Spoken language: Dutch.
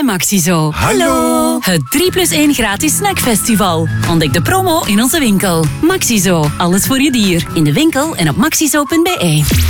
Maxizo. Hallo. Het 3+1 gratis snackfestival. Ontdek de promo in onze winkel. Maxizo, alles voor je dier. In de winkel en op maxizo.be.